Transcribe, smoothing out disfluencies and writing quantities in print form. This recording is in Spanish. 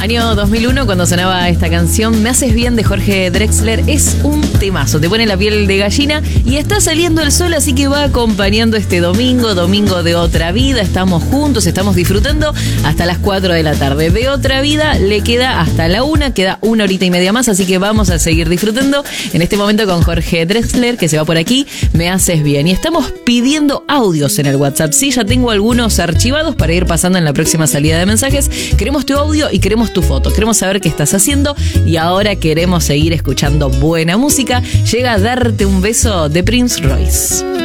Año 2001, cuando sonaba esta canción, Me haces bien, de Jorge Drexler. Es un temazo, te pone la piel de gallina y está saliendo el sol, así que va acompañando este domingo de Otra Vida. Estamos juntos, estamos disfrutando hasta las 4 de la tarde. De Otra Vida le queda hasta la 1, queda 1 horita y media más, así que vamos a seguir disfrutando en este momento con Jorge Drexler, que se va por aquí, Me haces bien. Y estamos pidiendo audios en el WhatsApp. Sí, ya tengo algunos archivados para ir pasando en la próxima salida de mensajes. Queremos tu audio y queremos tu foto. Queremos saber qué estás haciendo y ahora queremos seguir escuchando buena música. Llega a Darte un beso de Prince Royce.